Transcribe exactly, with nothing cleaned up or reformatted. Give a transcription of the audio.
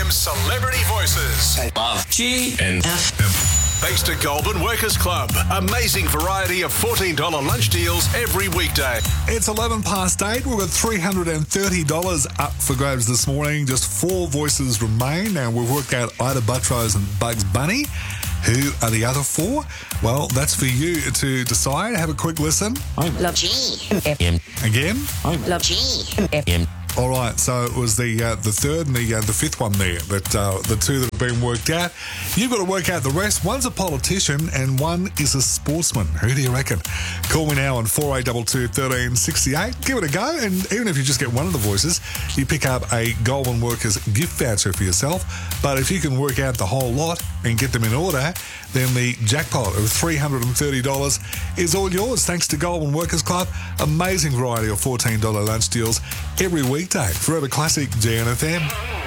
F M Celebrity Voices. Love G and F M. Thanks to Goulburn Workers Club. Amazing variety of fourteen dollars lunch deals every weekday. It's eleven past eight. We've got three hundred thirty dollars up for grabs this morning. Just four voices remain. Now, we've worked out Ida Buttrose and Bugs Bunny. Who are the other four? Well, that's for you to decide. Have a quick listen. I love G F M. Again? I love G F M. All right, so it was the uh, the third and the uh, the fifth one there, but uh, the two that have been worked out. You've got to work out the rest. One's a politician and one is a sportsman. Who do you reckon? Call me now on four eight two two, one three six eight. Give it a go, and even if you just get one of the voices, you pick up a Goulburn Workers gift voucher for yourself. But if you can work out the whole lot and get them in order, then the jackpot of three hundred thirty dollars is all yours, thanks to Goulburn Workers Club. Amazing variety of fourteen dollars lunch deals every weekday. Forever Classic, G N F M.